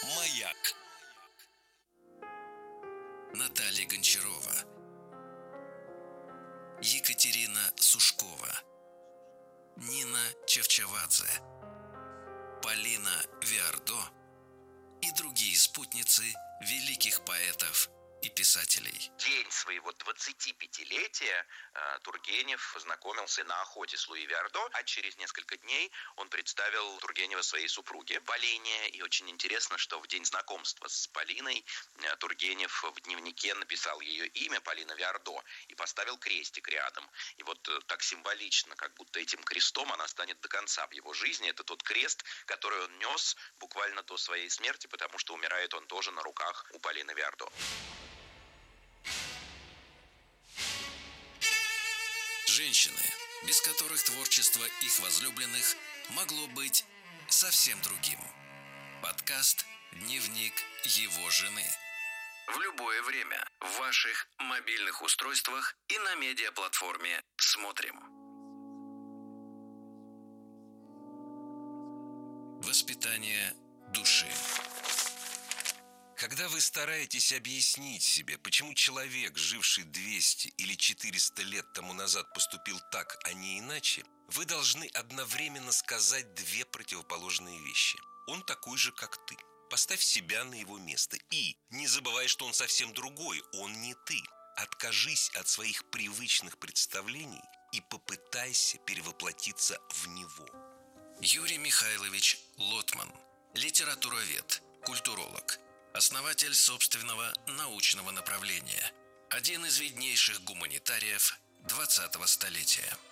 Маяк. Наталья Гончарова, Екатерина Сушкова, Нина Чавчавадзе, Полина Виардо и другие спутницы великих поэтов и писателей. День своего 25-летия Тургенев познакомился на охоте с Луи Виардо, а через несколько дней он представил Тургенева своей супруге Полине. И очень интересно, что в день знакомства с Полиной Тургенев в дневнике написал ее имя, Полина Виардо, и поставил крестик рядом. И вот так символично, как будто этим крестом она станет до конца в его жизни. Это тот крест, который он нес буквально до своей смерти, потому что умирает он тоже на руках у Полины Виардо. Женщины, без которых творчество их возлюбленных могло быть совсем другим. Подкаст «Дневник его жены». В любое время, в ваших мобильных устройствах и на медиаплатформе «Смотрим». Воспитание души. Когда вы стараетесь объяснить себе, почему человек, живший 200 или 400 лет тому назад, поступил так, а не иначе, вы должны одновременно сказать две противоположные вещи. Он такой же, как ты. Поставь себя на его место. И не забывай, что он совсем другой, он не ты. Откажись от своих привычных представлений и попытайся перевоплотиться в него. Юрий Михайлович Лотман, литературовед, культуролог, основатель собственного научного направления, один из виднейших гуманитариев 20-го столетия.